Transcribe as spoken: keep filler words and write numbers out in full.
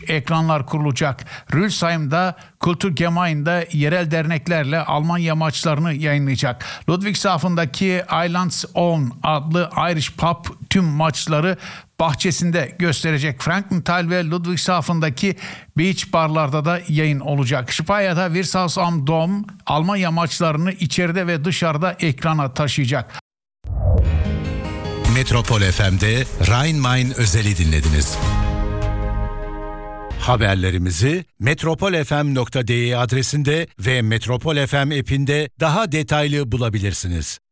ekranlar kurulacak. Rülsheim'da Kulturgemein'de yerel derneklerle Almanya maçlarını yayınlayacak. Ludwigshafen'daki Islands Own adlı Irish Pub tüm maçları bahçesinde gösterecek. Frankenthal ve Ludwigshafen'daki beach barlarda da yayın olacak. Speye'da Wirtshaus am Dom Almanya maçlarını içeride ve dışarıda ekrana taşıyacak. Metropol F M'de Rhein-Main özeli dinlediniz. Haberlerimizi metropolfm nokta de adresinde ve Metropol F M app'inde daha detaylı bulabilirsiniz.